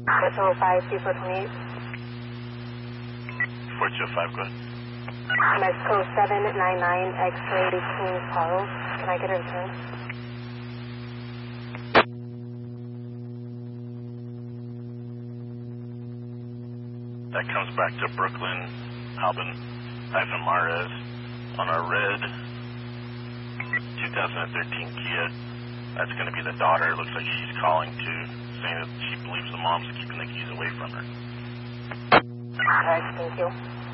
405, C428. 4205, go ahead. Mexico 799, X-ray King Charles. Can I get a return? That comes back to Brooklyn, Alvin-Mares on our red 2013 Kia. That's going to be the daughter. It looks like she's calling to saying that she believes the mom's keeping the keys away from her. All right, thank you.